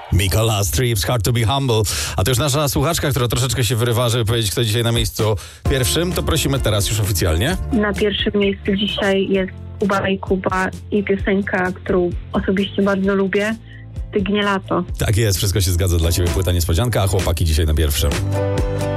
Mikola Strips, Hard to be Humble. A to już nasza słuchaczka, która troszeczkę się wyrywa, żeby powiedzieć, kto dzisiaj na miejscu pierwszym, to prosimy teraz już oficjalnie. Na pierwszym miejscu dzisiaj jest Kuba i Kuba i piosenka, którą osobiście bardzo lubię, Stygnie lato. Tak jest, wszystko się zgadza dla ciebie, płyta niespodzianka, a chłopaki dzisiaj na pierwszym.